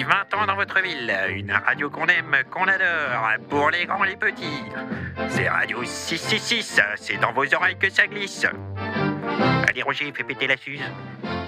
20 ans dans votre ville, une radio qu'on aime, qu'on adore, pour les grands et les petits. C'est Radio 666, c'est dans vos oreilles que ça glisse. Allez Roger, fais péter la suze.